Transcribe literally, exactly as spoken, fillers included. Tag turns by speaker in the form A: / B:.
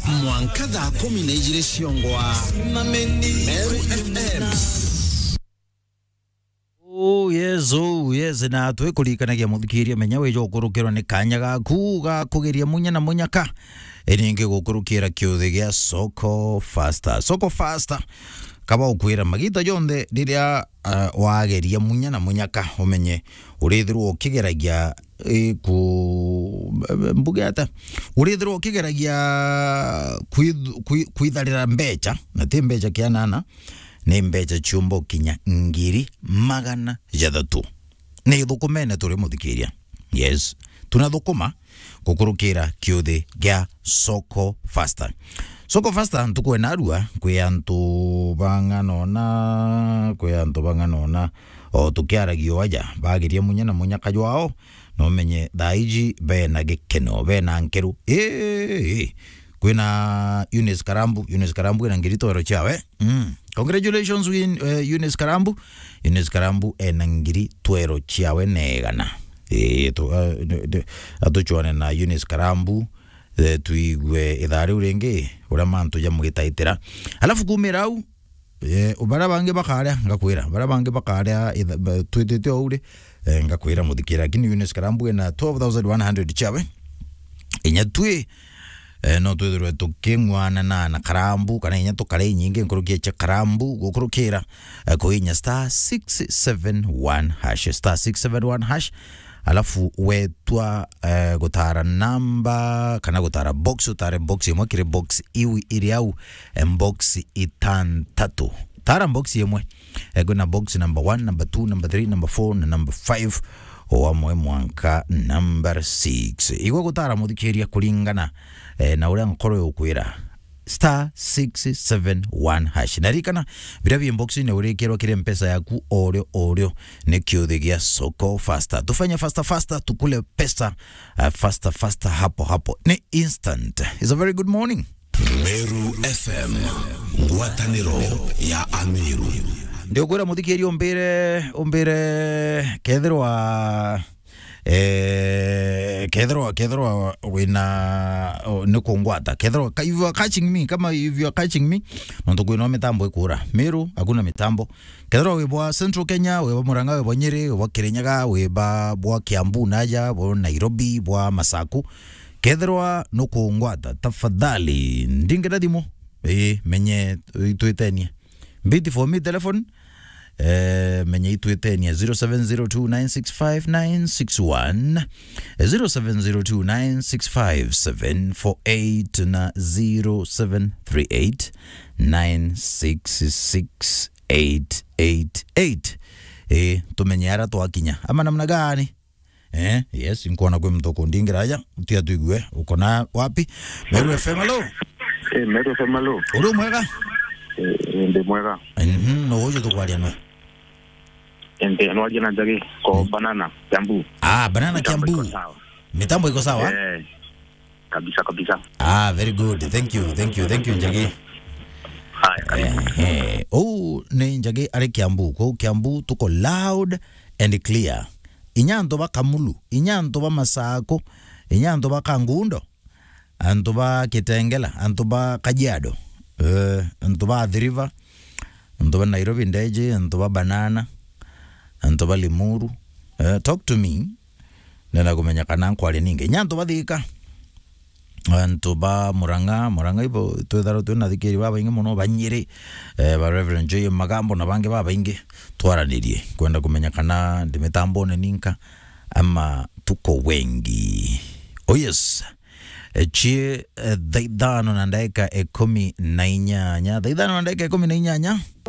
A: mwanka thaa kumi na igĩrĩ ciongwa Meru F M.
B: Oh yes, oh yes, na twĩkũrikanagia mũthikĩria menya wĩjo gũkũrũkĩrwo nĩ kanya gaku ga kũgeria munya na munyaka ĩringĩ gũkũrũkĩra kĩũthĩ gĩa Soko Faster. Soko Faster kaba ũkwĩra magita yonde rĩrĩa uh, wageria munya na munyaka umenye ũrĩthirwo ũkĩgeragia e, ku mbugata ũrĩthirwo ũkĩgeragia kwitharĩra mbeca na ti mbeca kĩanana nĩ mbeca ciumbo kinya ngiri magana jathatu nĩ thukumene tũrĩ mũthikĩria. Yes, tunathukuma gũkũrũkĩra kĩũthĩ gĩa Soko Faster. Soko Faster ntuko enarua kwe antu banganona kwe antu banganona o tukiaragio aja bagiria munya na munyaka jwao no menye daiji bena gekeno bena nkeru eh kwena Eunice Karambu Eunice Karambu na ngiri toro chawe mm. Congratulations win uh, Eunice Karambu Eunice Karambu ena ngiri twero chawe negana eh to uh, atuchwane na Eunice Karambu e, tuigwe ithari urenge ura mantu ya mugitaitira alafu kumirau e, ubara bange bakaria ngakwira bara bange bakaria twitete ure e, ngakwira muthikira kini Eunice Karambu na twelve thousand one hundred chawe inya twi e, no twithirwe tukingwana na na Karambu kana inya tukare nyingi nkurukie cha Karambu gukurukira e, ko inya star six seven one hash star six seven one hash alafu wetwa uh, gutara namba kana gutara box utare box imwe kire box iwi iri au box itantatu tara box imwe egona box number one number two number three number four na number five o amwe mwanka number six igwa gutara muthikiria kuringana eh, na uri nkoro ukwira star six seven one hash narikana viravi inbox ne urekero kire mpesa yaku oreo oreo ne kĩũthĩ gĩa Soko Faster. Tufanye faster faster tukule pesa uh, faster faster hapo hapo ni instant. It's a very good morning.
A: Meru F M ngwatanĩro ya Ameru
B: ndio kwĩra mũthikĩri ombere ombere kethirwa eh kedro kedro wina ne kongwata kedro if you are catching me kama if you are catching me ndo kwino mitambo ikura Meru hakuna mitambo kedro webwa Central Kenya webwa Murang'a webwa Nyeri webwa Kirinyaga webwa bwa Kiambu naja bwa Nairobi bwa Masaku kedro no kongwata tafadhali ndingera dimo eh menye tuitenia mbiti for me telephone Uh, menye itwetenia zero seven zero two nine six five nine six one zero seven zero two nine six five seven four eight na zero seven three eight nine six six eight eight eight eh tumenyara twakinya ama namna gani eh yes nkona kwe mtoko ndingiraja utia tuigwe ukona wapi Meru F M hello
C: eh Meru F M hello
B: uru mwega
C: eh ndi mwega
B: mhm no hoje tukwalia no
C: ende anwaje na jage ko banana Kiambu
B: ah banana Kiambu mitambo iko sawa
C: eh kabisa kabisa
B: ah very good thank you thank you thank you Njagi
C: hai
B: eh, eh oh ne Njagi ari Kiambu ko Kiambu tuko loud and clear inyanto ba Kamulu inyanto ba Masako inyanto ba Kangundo anto ba Kitengela anto ba Kajiado eh anto ba The River anto ba Nairobi Ndeje anto ba Banana anto ba Limuru uh, talk to me nena kumenya kana kwale ninge nyanto bathika anto ba Murang'a Murang'a ibo twetharo twena thikiri baba inge muno banyire eh, ba Reverend Joy Magambo na bange baba inge twaranirie kwenda kumenya kana ndimitambo ne ninka ama tuko wengi. Oh yes chie uh, daidano na ndaika ekumi na inyanya daidano na ndaika ekumi na inyanya